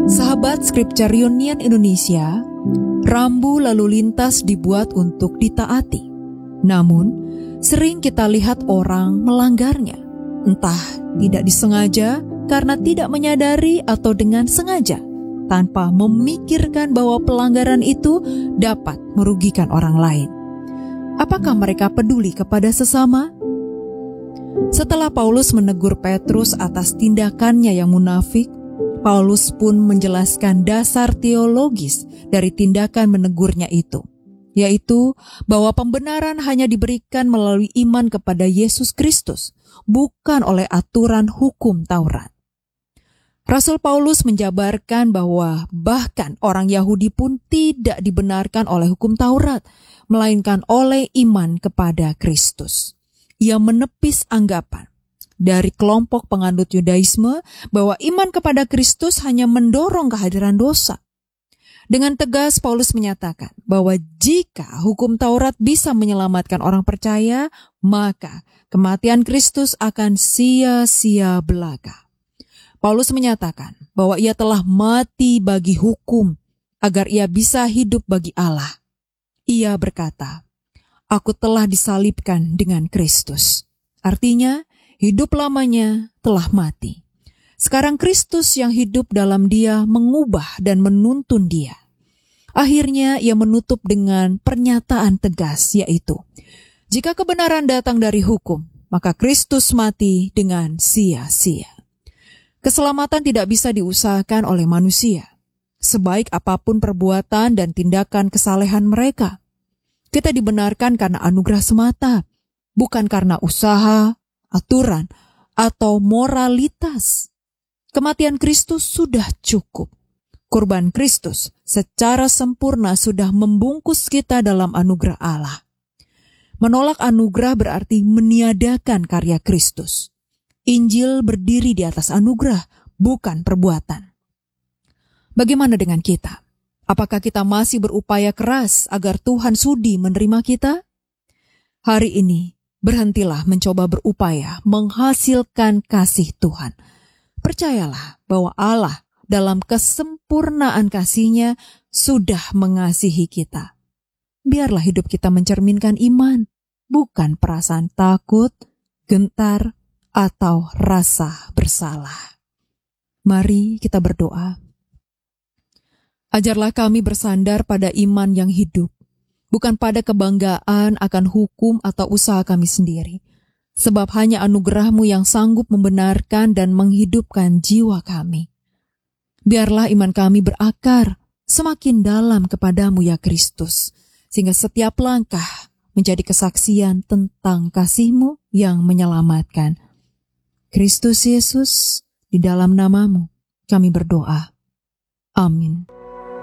Sahabat Scripture Union Indonesia, rambu lalu lintas dibuat untuk ditaati. Namun, sering kita lihat orang melanggarnya, entah tidak disengaja karena tidak menyadari atau dengan sengaja, tanpa memikirkan bahwa pelanggaran itu dapat merugikan orang lain. Apakah mereka peduli kepada sesama? Setelah Paulus menegur Petrus atas tindakannya yang munafik, Paulus pun menjelaskan dasar teologis dari tindakan menegurnya itu, yaitu bahwa pembenaran hanya diberikan melalui iman kepada Yesus Kristus, bukan oleh aturan hukum Taurat. Rasul Paulus menjabarkan bahwa bahkan orang Yahudi pun tidak dibenarkan oleh hukum Taurat, melainkan oleh iman kepada Kristus. Ia menepis anggapan dari kelompok penganut Yudaisme bahwa iman kepada Kristus hanya mendorong kehadiran dosa. Dengan tegas Paulus menyatakan bahwa jika hukum Taurat bisa menyelamatkan orang percaya, maka kematian Kristus akan sia-sia belaka. Paulus menyatakan bahwa ia telah mati bagi hukum agar ia bisa hidup bagi Allah. Ia berkata, "Aku telah disalibkan dengan Kristus." Artinya, hidup lamanya telah mati. Sekarang Kristus yang hidup dalam dia mengubah dan menuntun dia. Akhirnya ia menutup dengan pernyataan tegas, yaitu, jika kebenaran datang dari hukum, maka Kristus mati dengan sia-sia. Keselamatan tidak bisa diusahakan oleh manusia, sebaik apapun perbuatan dan tindakan kesalehan mereka. Kita dibenarkan karena anugerah semata, bukan karena usaha, aturan, atau moralitas. Kematian Kristus sudah cukup. Kurban Kristus secara sempurna sudah membungkus kita dalam anugerah Allah. Menolak anugerah berarti meniadakan karya Kristus. Injil berdiri di atas anugerah, bukan perbuatan. Bagaimana dengan kita? Apakah kita masih berupaya keras agar Tuhan sudi menerima kita? Hari ini, berhentilah mencoba berupaya menghasilkan kasih Tuhan. Percayalah bahwa Allah dalam kesempurnaan kasih-Nya sudah mengasihi kita. Biarlah hidup kita mencerminkan iman, bukan perasaan takut, gentar, atau rasa bersalah. Mari kita berdoa. Ajarlah kami bersandar pada iman yang hidup, bukan pada kebanggaan akan hukum atau usaha kami sendiri, sebab hanya anugerah-Mu yang sanggup membenarkan dan menghidupkan jiwa kami. Biarlah iman kami berakar semakin dalam kepadamu ya Kristus, sehingga setiap langkah menjadi kesaksian tentang kasih-Mu yang menyelamatkan. Kristus Yesus, di dalam nama-Mu kami berdoa. Amin.